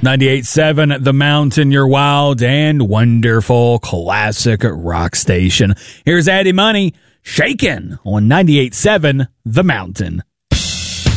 98.7 The Mountain, your wild and wonderful classic rock station. Here's Eddie Money, Shakin' on 98.7 The Mountain.